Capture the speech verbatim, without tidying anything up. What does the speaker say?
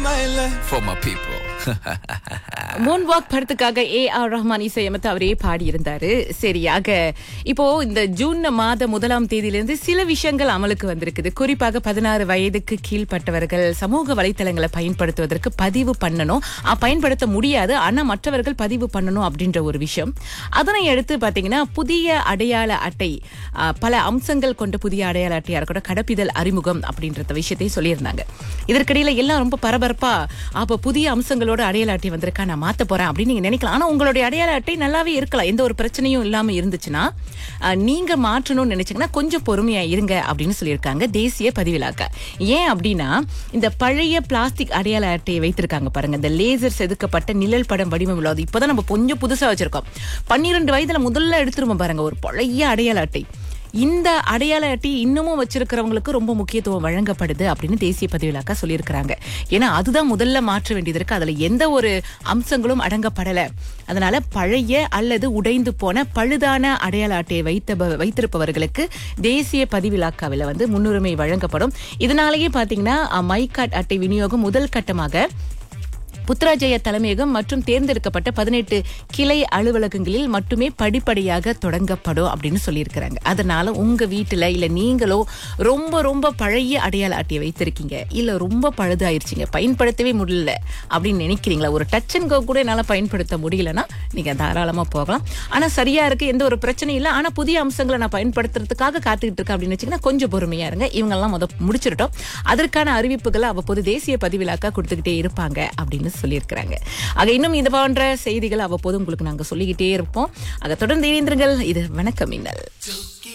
For my people. Moon walk படத்துக்காக A R Rahman இசையமைத்து அவரே பாடியிருந்தாரு. சரியாக இப்போ இந்த ஜூன் மாத முதலாம் தேதியிலிருந்து சில விஷயங்கள் அமலுக்கு வந்திருக்குது. குறிப்பாக பதினாறு வயதுக்கு கீழ்பட்டவர்கள் சமூக வலைத்தளங்களை பயன்படுத்துவதற்கு பதிவு பண்ணணும். அஹ், பயன்படுத்த முடியாது, ஆனா மற்றவர்கள் பதிவு பண்ணணும் அப்படின்ற ஒரு விஷயம். அதனை அடுத்து பாத்தீங்கன்னா புதிய அடையாள அட்டை, அஹ், பல அம்சங்கள் கொண்ட புதிய அடையாள அட்டையா இருக்கட்டும், கடப்பிதழ் அறிமுகம் அப்படின்ற விஷயத்தை சொல்லியிருந்தாங்க. இதற்கிடையில எல்லாம் ரொம்ப பரபரப்பா, அப்ப புதிய அம்சங்களோட அடையாள அட்டை வந்திருக்கா, நான் மாத்த போறேன் அப்படின்னு நீங்க நினைக்கலாம். ஆனா உங்களுடைய அடையாள அட்டை நல்லாவே இருக்கலாம், எந்த ஒரு பிரச்சனையும் இல்லாம இருந்துச்சுன்னா அஹ், நீங்க மாற்றணும்னு நினைச்சீங்கன்னா கொஞ்சம் பொறுமையா இருங்க அப்படின்னு சொல்லியிருக்காங்க தேசிய பதிவிலாக்க. ஏன் அப்படின்னா இந்த பழைய பிளாஸ்டிக் அடையாள அட்டையை வைத்திருக்காங்க பாருங்க, இந்த லேசர் செதுக்கப்பட்ட நிழல் படம் வடிவம் உள்ளது. இப்பதான் நம்ம கொஞ்சம் புதுசா வச்சிருக்கோம். பன்னிரண்டு வயதுல முதல்ல எடுத்துருவோம் பாருங்க ஒரு பழைய அடையாள அட்டை. இந்த அடையாள அட்டை இன்னமும் வச்சிருக்கிறவங்களுக்கு ரொம்ப முக்கியத்துவம் வழங்கப்படுது அப்படின்னு தேசிய பதிவிலாக்க சொல்லியிருக்கிறாங்க. ஏன்னா அதுதான் முதல்ல மாற்ற வேண்டியது இருக்கு, அதுல எந்த ஒரு அம்சங்களும் அடங்கப்படல. அதனால பழைய அல்லது உடைந்து போன பழுதான அடையாள அட்டையை வைத்த வைத்திருப்பவர்களுக்கு தேசிய பதிவிலாக்காவில் வந்து முன்னுரிமை வழங்கப்படும். இதனாலேயே பாத்தீங்கன்னா மை கார்டு அட்டை விநியோகம் முதல் கட்டமாக புத்ராஜய தலைமையகம் மற்றும் தேர்ந்தெடுக்கப்பட்ட பதினெட்டு கிளை அலுவலகங்களில் மட்டுமே படிப்படியாக தொடங்கப்படும் அப்படின்னு சொல்லியிருக்கிறாங்க. அதனால உங்க வீட்டுல இல்ல நீங்களோ ரொம்ப ரொம்ப பழைய அடையாள அட்டையை வைத்திருக்கீங்க, இல்ல ரொம்ப பழுதாயிருச்சுங்க, பயன்படுத்தவே முடியல அப்படின்னு நினைக்கிறீங்களா, ஒரு டச் அண்ட் கோ கூட என்னால பயன்படுத்த முடியலன்னா நீங்க தாராளமா போகலாம். ஆனா சரியா இருக்கு, எந்த ஒரு பிரச்சனையும் இல்லை, ஆனா புதிய அம்சங்களை நான் பயன்படுத்துறதுக்காக காத்துக்கிட்டு இருக்கேன் அப்படின்னு வச்சுக்கன்னா கொஞ்சம் பொறுமையா இருங்க. இவங்க எல்லாம் முத முடிச்சிருட்டோம். அதற்கான அறிவிப்புகளை அவ்வப்போது தேசிய பதிவிலாக்க கொடுத்துக்கிட்டே இருப்பாங்க அப்படின்னு சொல்லியிருக்கிறாங்க. ஆக இன்னும் இது போன்ற செய்திகள் அவ்வப்போது உங்களுக்கு நாங்க சொல்லிக்கிட்டே இருப்போம். ஆக தொடர்ந்து இணைந்திருங்கள். இது வணக்கம் மின்னல்.